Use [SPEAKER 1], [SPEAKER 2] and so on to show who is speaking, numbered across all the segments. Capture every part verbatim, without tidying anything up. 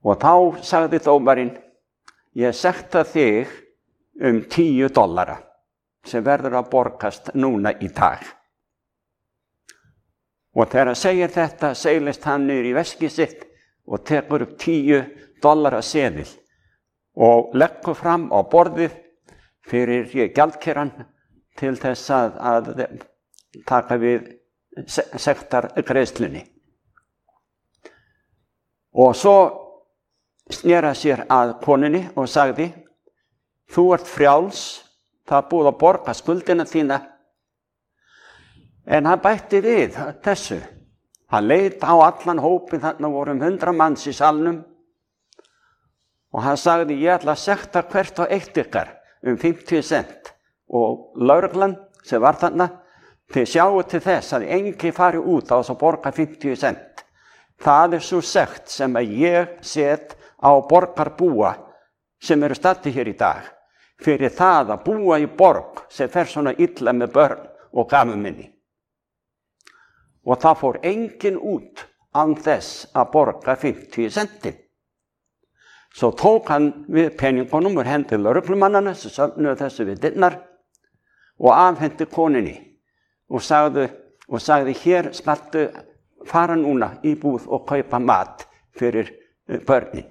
[SPEAKER 1] Og þá sagði dómarinn, ég sekta þig um tíu dollara sem verður að borgast núna í dag. Og þegar hann segir þetta, seilist hann niður í veskið sitt og tekur upp tíu dollara seðil og leggur fram á borðið fyrir gjaldkeran til þess að, að taka við sektargreiðslunni. Og svo sneri hann sér að konunni og sagði, þú ert frjáls, það er búið að borga skuldina þína. En hann bætti við þessu. Hann leit á allan hópinn, þarna voru um hundra manns í salnum. Og hann sagði, ég ætla að sekta hvert og eitt ykkar um fimmtíu cent. Og lögreglan sem var þarna, þið sjáu til þess að engi fari út á þess að borga fimmtíu cent. Það er svo sekt sem að ég set á borgarbúa sem eru staddir hér í dag. Fyrir það að búa í borg sem fer svona illa með börn og gamalmenni. Og það fór enginn út án þess að borga fimmtíu centin. Svo tók hann við peningunum og hendi lögreglumannana sem söfnuðu þessu við dyrnar og afhendi konunni og sagði, og sagði hér skaltu fara núna í búð og kaupa mat fyrir börnin.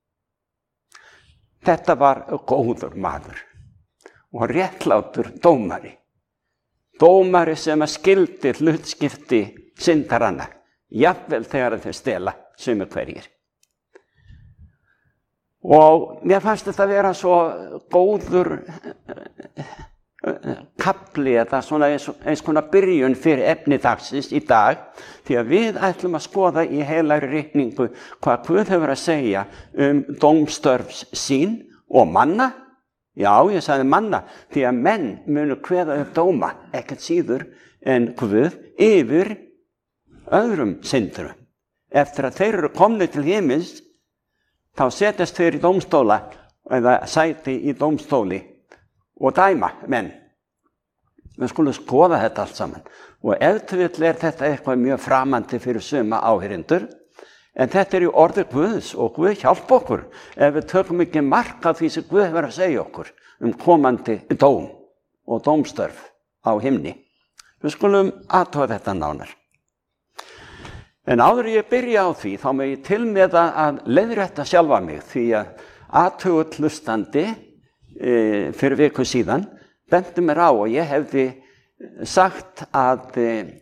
[SPEAKER 1] Þetta var góður maður og réttlátur dómari. Dómari sem að skildi hlutskipti syndaranna, jafnvel þegar þeir stela sumir hverjir. Og mér fannst þetta að vera svo góður kapli, eða svona eins, eins konar byrjun fyrir efni dagsins í dag, því að við ætlum að skoða í heilagri ritningu hvað Guð hefur að segja um dómstörfs sín og manna. Já, ég sagði manna, því að menn munu kveða upp dóma, ekkert síður en Guð yfir öðrum syndurum. Eftir að þeir eru komnir til himins, þá setjast þeir í dómstóla eða sæti í dómstóli og dæma menn. Við skulum skoða þetta allt saman. Og ef til vill er þetta eitthvað mjög framandi fyrir suma áheyrendur, en þetta er í orði Guðs og Guð hjálpa okkur ef við tökum ekki mark af því sem Guð hefur að segja okkur um komandi dóm og dómstörf á himni. Við skulum athuga þetta nánar. En áður ég byrja á því, þá með ég til með að leiðrétta sjálfa mig, því að athugull hlustandi e, fyrir viku síðan benti mér á og ég hefði sagt að,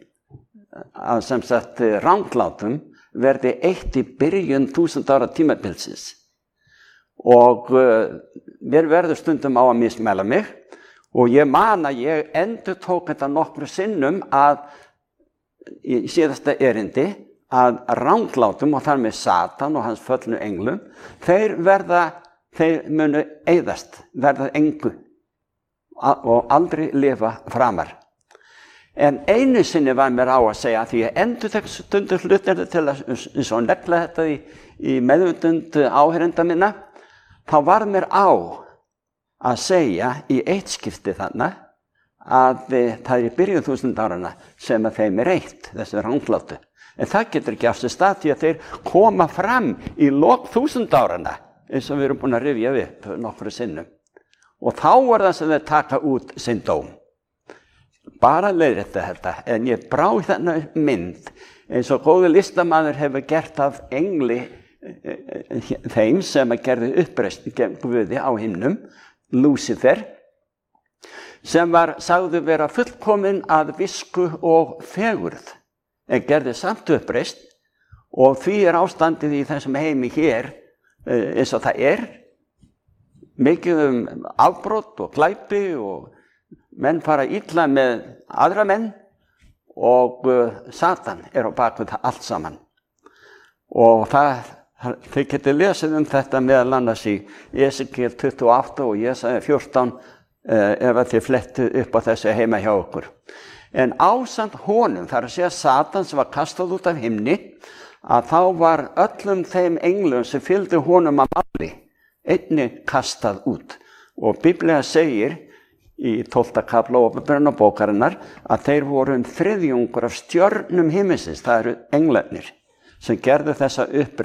[SPEAKER 1] að sem sagt ranglátum verði eitt í byrjun þúsund ára tímabilsins. Og uh, mér verður stundum á að mismæla mig og ég man að ég endurtók þetta nokkru sinnum að í síðasta erindi að ranglátum og þar með Satan og hans föllnu englum, þeir verða, þeir munu eyðast, verða engu og aldrei lifa framar. En einu sinni var mér á að segja, því ég endur þess stundur hlutir til að eins og negla þetta í, í meðvutund áheyrenda minna, þá var mér á að segja í eitt skipti þarna að það er í byrjun þúsund árana sem að þeim er eitt, þessi ranglátu. En það getur ekki af sér stað því að þeir koma fram í lok þúsund árana, eins og við erum búin að rifja upp nokkru sinnum. Og þá er það sem þeir taka út sinn dóm. Bara leiðrétta þetta, en ég brá þarna mynd eins og góður listamaður hefur gert af engli þeim sem að gerði uppreisn gegn Guði á himnum, Lúsifer, sem var sagður vera fullkominn að visku og fegurð, en gerði samt uppreisn og því er ástandið í þessum heimi hér eins og það er, mikið um afbrot og glæpi og menn fara illa með aðra menn og uh, Satan er á bakvið það allt saman. Og það, þið getið lesið um þetta meðal annars í Esekiel tuttugu og átta og Jesaja fjórtán uh, ef þið flettu upp á þessu heima hjá okkur. En ásamt honum, þar að segja Satan sem var kastað út af himni, að þá var öllum þeim englum sem fylgdu honum að máli einnig kastað út. Og Biblía segir í tólfta kafla Åpenbarunarbókarinnar að þeir voru um þriðjungur af stjörnum himinsins, það eru englarnir, sem gerðu þessa uppreisn